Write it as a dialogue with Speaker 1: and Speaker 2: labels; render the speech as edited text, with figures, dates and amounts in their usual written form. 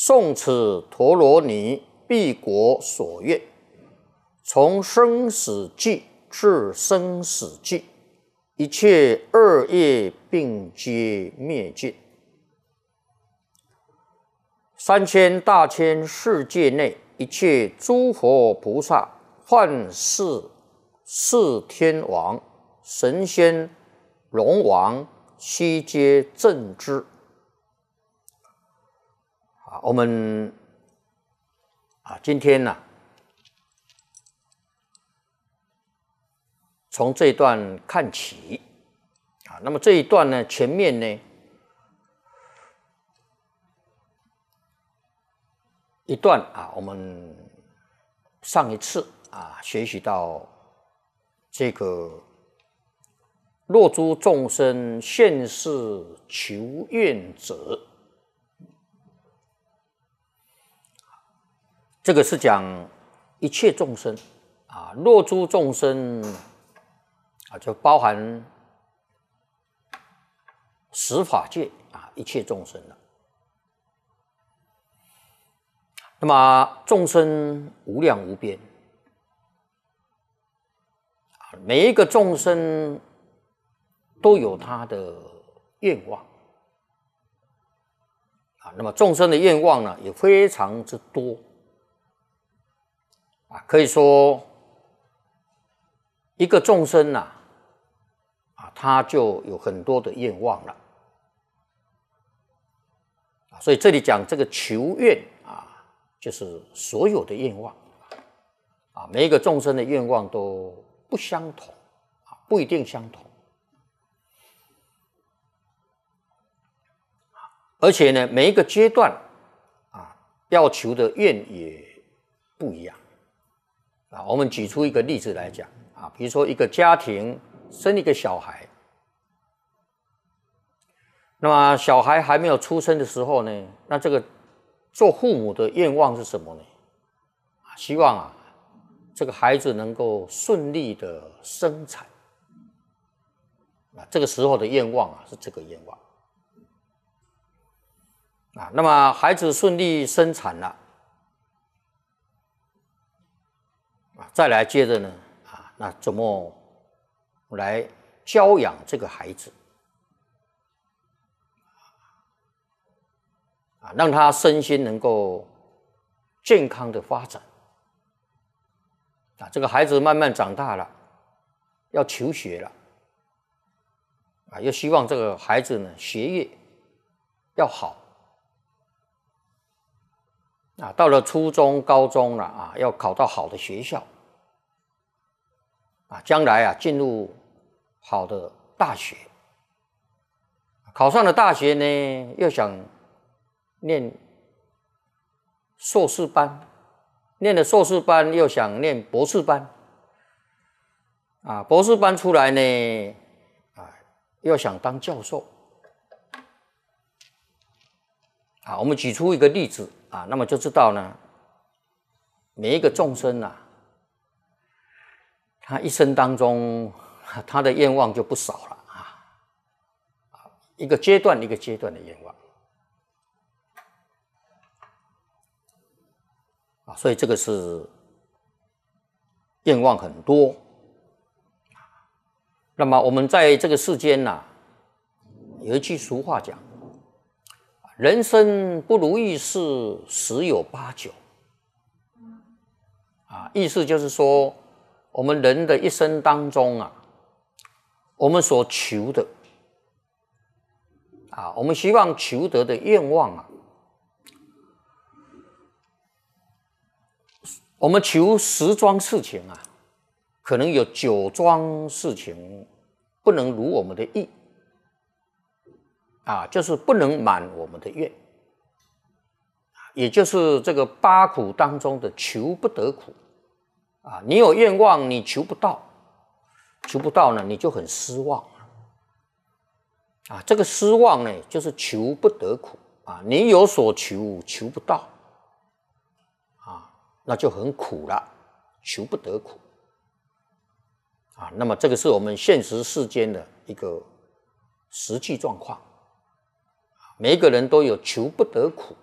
Speaker 1: 诵此陀罗尼必国所愿，从生死际至生死际，一切恶业并皆灭尽。3000大千世界内，一切诸佛菩萨、幻视、四天王、神仙、龙王，悉皆证之。我们今天呢，从这一段看起那么这一段呢，前面呢一段我们上一次学习到这个若诸众生现世求愿者，这个是讲一切众生若诸众生就包含十法界一切众生了。那么众生无量无边，每一个众生都有他的愿望那么众生的愿望呢，也非常之多可以说一个众生他就有很多的愿望了所以这里讲这个求愿就是所有的愿望每一个众生的愿望都不相同不一定相同，而且呢，每一个阶段要求的愿也不一样我们举出一个例子来讲比如说一个家庭生一个小孩，那么小孩还没有出生的时候呢，那这个做父母的愿望是什么呢？希望这个孩子能够顺利的生产这个时候的愿望是这个愿望那么孩子顺利生产了再来接着呢那怎么来教养这个孩子让他身心能够健康的发展这个孩子慢慢长大了，要求学了又希望这个孩子呢学业要好到了初中高中了要考到好的学校将来进入好的大学，考上了大学呢又想念硕士班，念了硕士班又想念博士班博士班出来呢又想当教授我们举出一个例子那么就知道呢，每一个众生他一生当中他的愿望就不少了一个阶段一个阶段的愿望所以这个是愿望很多那么我们在这个世间有一句俗话讲，人生不如意事十有八九意思就是说我们人的一生当中我们所求的我们希望求得的愿望我们求10桩事情可能有9桩事情不能如我们的意就是不能满我们的愿也就是这个8苦当中的求不得苦你有愿望你求不到呢你就很失望这个失望呢就是求不得苦你有所求求不到那就很苦了，求不得苦那么这个是我们现实世间的一个实际状况每一个人都有求不得苦